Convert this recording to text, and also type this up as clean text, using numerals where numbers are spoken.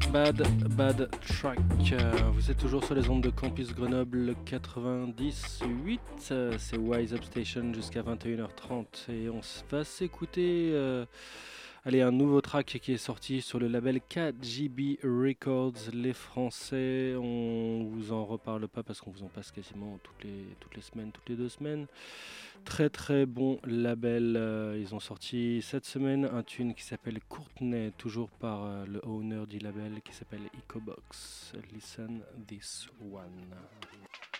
Bad Track. Vous êtes toujours sur les ondes de Campus Grenoble 98. C'est Wise Up Station jusqu'à 21h30. Et on va s'écouter un nouveau track qui est sorti sur le label 4GB Records. Les Français, on vous en reparle pas parce qu'on vous en passe quasiment toutes les semaines, toutes les 2 semaines. Très très bon label. Ils ont sorti cette semaine un tune qui s'appelle Courtenay, toujours par le owner du label qui s'appelle Ecobox. Listen this one.